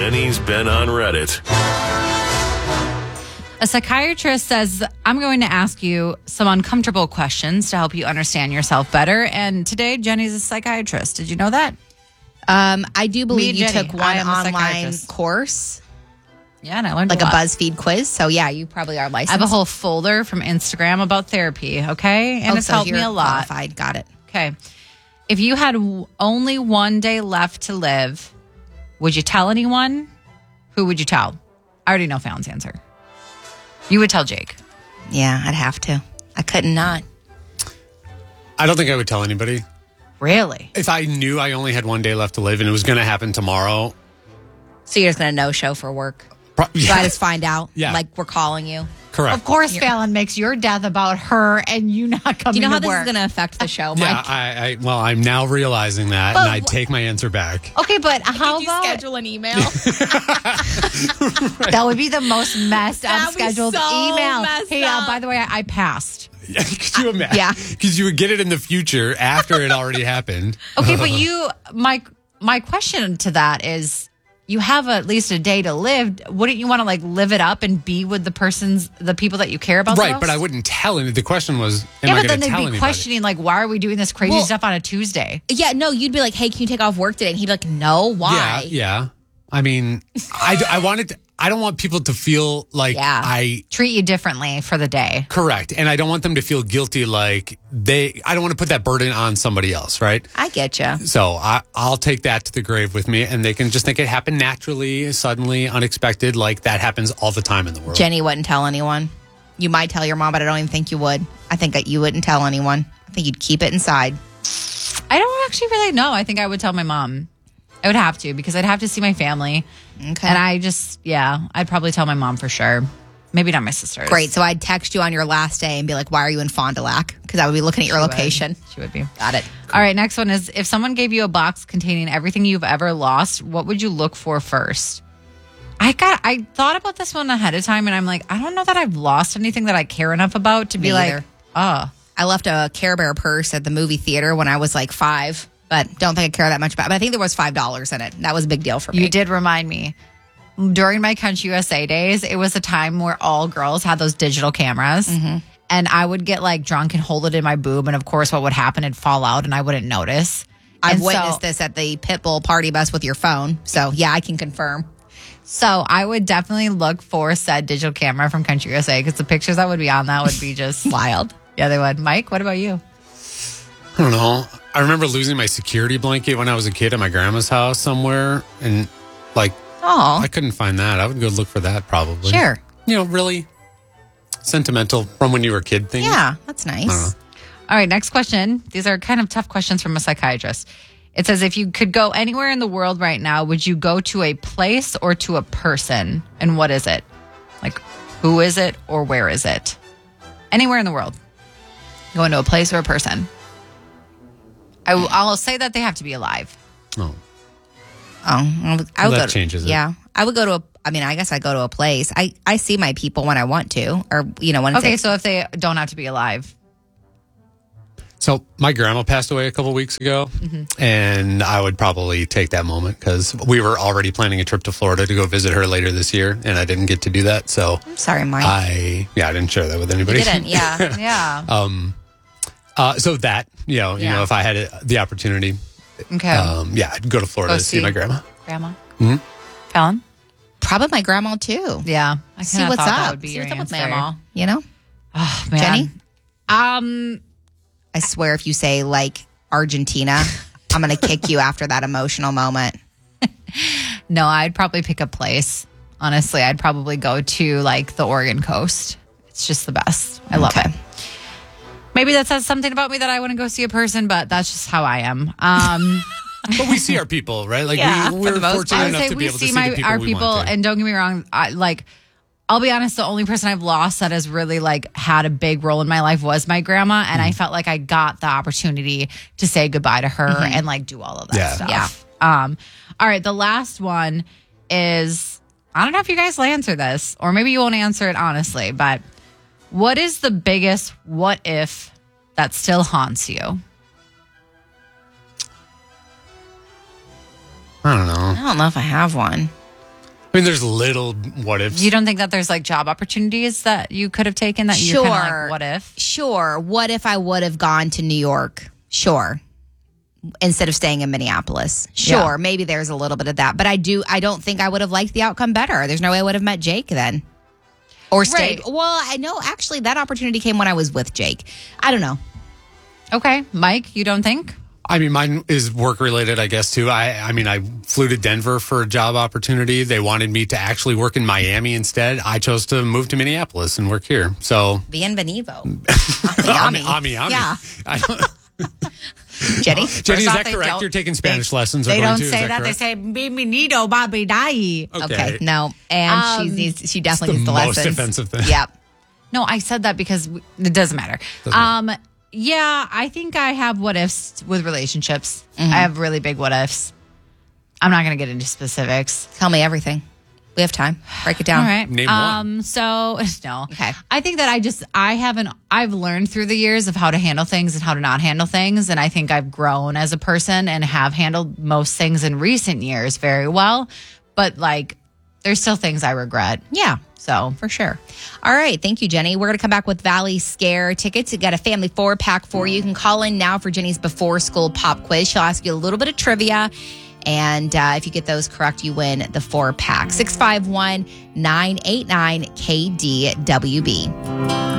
Jenny's been on Reddit. A psychiatrist says, I'm going to ask you some uncomfortable questions to help you understand yourself better. And today, Jenny's a psychiatrist. Did you know that? I do believe you Jenny, took one I am a online psychiatrist. course, Yeah, and I learned like a a lot. BuzzFeed quiz. So, yeah, you probably are I licensed. have a whole folder from Instagram about therapy, okay? And it's so helped me you're a lot. qualified. Got it. Okay. If you had only one day left to live, would you tell anyone? Who would you tell? I already know Fallon's answer. You would tell Jake. Yeah, I'd have to. I couldn't not. I don't think I would tell anybody. Really? If I knew I only had one day left to live and it was going to happen tomorrow. So you're just going to no-show for work? So I just find out? Yeah. Like we're calling you? Correct. Of course, Fallon makes your death about her and you not coming Do you know how to this work. is going to affect the show, Mike? Yeah, I'm now realizing that, and I take my answer back. Okay, but how about an email? that would be the most messed up That'd be scheduled so email. messed Hey, up. by the way, I passed. Could you imagine? Yeah. Because you would get it in the future after it already happened. Okay, but my question to that is, you have at least a day to live. Wouldn't you want to live it up and be with the people that you care about? the Right, most? but I wouldn't tell any. The question was, am Yeah, I but then going to they'd tell be anybody? questioning why are we doing this crazy Well- stuff on a Tuesday? Yeah, no, you'd be like, hey, can you take off work today? And he'd be like, no, why? Yeah. I mean, I don't want people to feel like Treat you differently for the day. correct. And I don't want them to feel guilty I don't want to put that burden on somebody else, right? I get you. So I'll take that to the grave with me, and they can just think it happened naturally, suddenly, unexpected. Like that happens all the time in the world. Jenny wouldn't tell anyone. You might tell your mom, but I don't even think you would. I think that you wouldn't tell anyone. I think you'd keep it inside. I don't actually really know. I think I would tell my mom. I would have to because I'd have to see my family. Okay. And I'd probably tell my mom for sure. Maybe not my sisters. Great. So I'd text you on your last day and be like, why are you in Fond du Lac? Because I would be looking at your location. She would be. Got it. All right, next one is, if someone gave you a box containing everything you've ever lost, what would you look for first? I thought about this one ahead of time, and I'm like, I don't know that I've lost anything that I care enough about to be Me like, either. oh. I left a Care Bear purse at the movie theater when I was like 5, but don't think I care that much about it. But I think there was $5 in it. That was a big deal for me. You did remind me. During my Country USA days, it was a time where all girls had those digital cameras. Mm-hmm. And I would get drunk and hold it in my boob. And of course, what would happen? It'd fall out and I wouldn't notice. I've And so- witnessed this at the Pitbull party bus with your phone. So yeah, I can confirm. So I would definitely look for said digital camera from Country USA because the pictures that would be on that would be just Wild. Yeah, they would. Mike, what about you? I don't know. I remember losing my security blanket when I was a kid at my grandma's house somewhere, and Oh, I couldn't find that. I would go look for that probably. sure. Really sentimental from when you were a kid thing. Yeah, that's nice. All right, next question. These are kind of tough questions from a psychiatrist. It says, if you could go anywhere in the world right now, would you go to a place or to a person? And what is it? Who is it or where is it? Anywhere in the world. Going to a place or a person. I'll say that they have to be alive. Oh. I would Well, go that to, changes it. Yeah, I would go to I guess I go to a place. I see my people when I want to, or when it's Okay, so if they don't have to be alive. So my grandma passed away a couple weeks ago, and I would probably take that moment because we were already planning a trip to Florida to go visit her later this year, and I didn't get to do that. So I'm sorry, Mike. I didn't share that with anybody. You didn't, yeah. Yeah. So that if I had the opportunity, Okay. I'd go to Florida Go to see see. my grandma. Grandma? Fallon? Probably my grandma too. Yeah. I See kinda what's thought that up. would be See your what's up with answer. Mama. Oh, man. Jenny? I swear, if you say Argentina, I'm going to kick you after that emotional moment. No, I'd probably pick a place. Honestly, I'd probably go to the Oregon coast. It's just the best. I love it. Maybe that says something about me that I wouldn't go see a person, but that's just how I am. But we see our people, right? We're fortunate I would enough say to be we able to see see the people our we people, want to. and don't get me wrong, I'll be honest, the only person I've lost that has really had a big role in my life was my grandma, and I felt like I got the opportunity to say goodbye to her and do all of that stuff. Yeah. All right, the last one is, I don't know if you guys will answer this, or maybe you won't answer it honestly, but what is the biggest what if that still haunts you? I don't know. I don't know if I have one. I mean, there's little what ifs. You don't think that there's like job opportunities that you could have taken that you're kind of like, what if? Sure. What if I would have gone to New York? Sure. Instead of staying in Minneapolis. Sure. Yeah. Maybe there's a little bit of that. But I don't think I would have liked the outcome better. There's no way I would have met Jake then. Or stayed. Right. Well, I know actually that opportunity came when I was with Jake. I don't know. Okay. Mike, you don't think? I mean, mine is work related, I guess, too. I mean, I flew to Denver for a job opportunity. They wanted me to actually work in Miami instead. I chose to move to Minneapolis and work here. So, Bienvenido. Ami. Yeah. I don't, Jenny? Jenny, is that correct? You're taking Spanish lessons. They or going don't to? Is say that. They correct? say bienvenido, babi dai. Okay. No. And she definitely needs the most lessons. offensive thing. Yep. No, I said that because it doesn't matter. Yeah, I think I have what ifs with relationships. I have really big what ifs. I'm not going to get into specifics. Tell me everything. We have time. Break it down. All right. Name one. So no. Okay. I think that I've learned through the years of how to handle things and how to not handle things. And I think I've grown as a person and have handled most things in recent years very well. But like, there's still things I regret. Yeah. So For sure. All right. Thank you, Jenny. We're going to come back with Valley Scare tickets. We got a family 4-pack for you. You can call in now for Jenny's before school pop quiz. She'll ask you a little bit of trivia. And if you get those correct, you win the 4-pack. 651-989-KDWB.